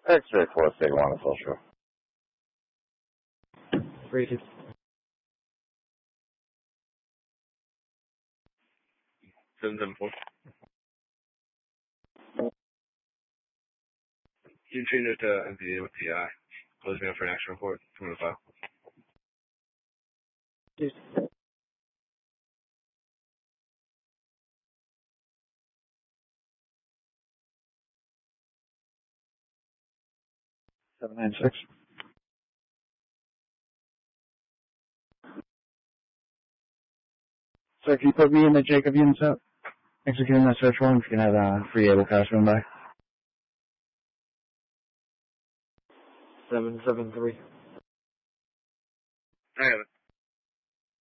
X-ray 4 Sigma on the social. 3-2. Seven 4. You can change it to NVDA with TI. Close me up for an action report. Come to file. Yes. Seven 9-6. Sir, can you put me in the Jacob unit set? Executing that search warrant, if you can have free able cash run by. 7-7-3. I have it.